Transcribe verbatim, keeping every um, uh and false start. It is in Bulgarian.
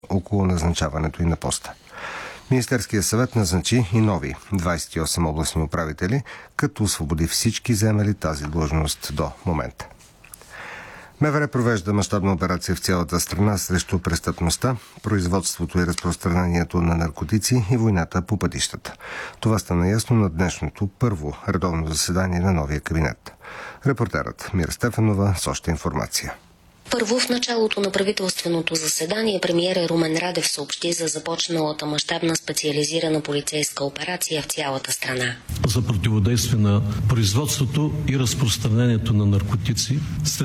около назначаването и на поста. Министерският съвет назначи и нови двадесет и осем областни управители, като освободи всички заемали тази длъжност до момента. МВР провежда мащабна операция в цялата страна срещу престъпността, производството и разпространението на наркотици и войната по пътищата. Това стана ясно на днешното първо редовно заседание на новия кабинет. Репортерът Мира Стефанова с още информация. Първо, в началото на правителственото заседание премиерът Румен Радев съобщи за започналата мащабна специализирана полицейска операция в цялата страна. За противодействие на производството и разпространението на наркотици